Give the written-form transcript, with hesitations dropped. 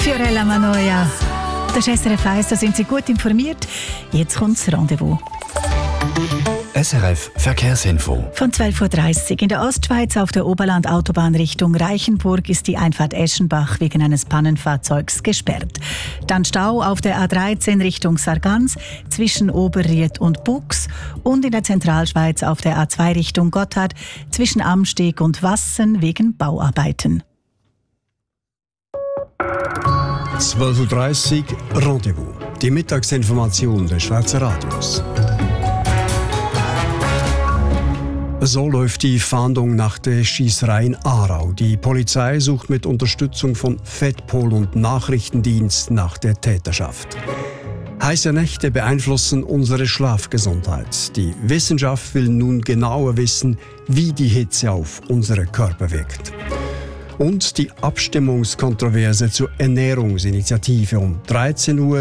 Fiorella Manoia. Das ist SRF 1, da sind Sie gut informiert. Jetzt kommt das Rendezvous. SRF Verkehrsinfo. Von 12.30 Uhr in der Ostschweiz auf der Oberland-Autobahn Richtung Reichenburg ist die Einfahrt Eschenbach wegen eines Pannenfahrzeugs gesperrt. Dann Stau auf der A13 Richtung Sargans zwischen Oberried und Bux und in der Zentralschweiz auf der A2 Richtung Gotthard zwischen Amsteg und Wassen wegen Bauarbeiten. 12.30 Uhr Rendezvous. Die Mittagsinformation des Schweizer Radios. So läuft die Fahndung nach der Schiesserei in Aarau. Die Polizei sucht mit Unterstützung von Fedpol und Nachrichtendienst nach der Täterschaft. Heiße Nächte beeinflussen unsere Schlafgesundheit. Die Wissenschaft will nun genauer wissen, wie die Hitze auf unsere Körper wirkt. Und die Abstimmungskontroverse zur Ernährungsinitiative um 13 Uhr